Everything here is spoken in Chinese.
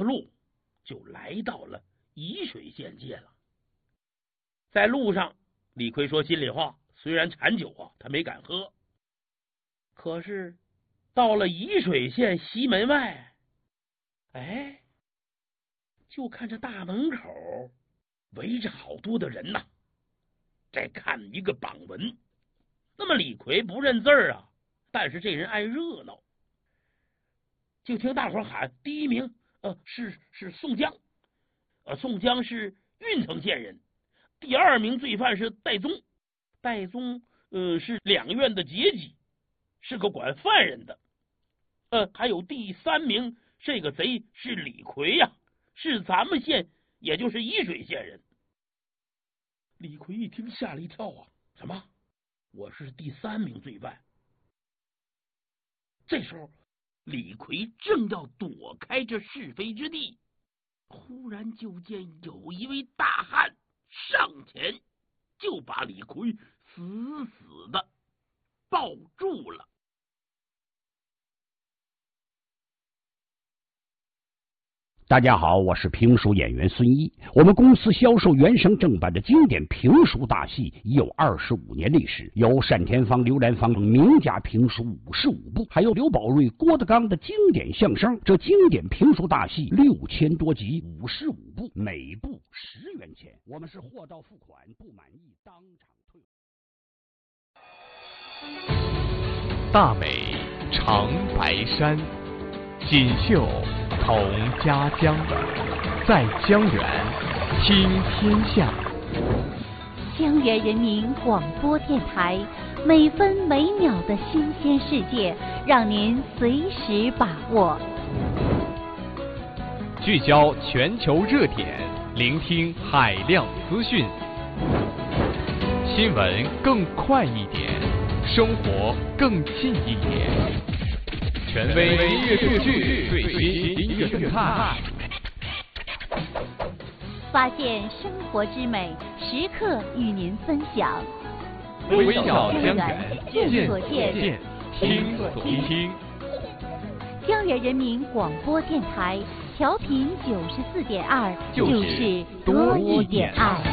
路，就来到了沂水县界了。在路上，李逵说心里话，虽然馋酒啊，他没敢喝，可是到了沂水县西门外，就看着大门口围着好多的人呐，在看一个榜文。那么李逵不认字儿啊，但是这人爱热闹，就听大伙喊第一名是宋江，宋江是郓城县人。第二名罪犯是戴宗，戴宗是两院的阶级，是个管犯人的。还有第三名这个贼是李逵呀，是咱们县也就是沂水县人。李逵一听吓了一跳啊，什么？我是第三名罪犯。这时候李逵正要躲开这是非之地，忽然就见有一位大汉上前就把李逵死死的抱住了。 大家好，我是评书演员孙一。我们公司销售原声正版的经典评书大戏已有25年历史，有单田芳、刘兰芳等名家评书55部，还有刘宝瑞、郭德纲的经典相声。这经典评书大戏6000多集，55部，每部10元钱。我们是货到付款，不满意当场退。 大美长白山，锦绣同家乡，在江源听天下。 江源人民广播电台，每分每秒的新鲜世界，让您随时把握。 聚焦全球热点，聆听海量资讯，新闻更快一点，生活更近一点。权威音乐数据，最新音乐动态， 发现生活之美，时刻与您分享。 微小江源，见所见，听所听。 江源人民广播电台，调频94.2，就是多一点爱。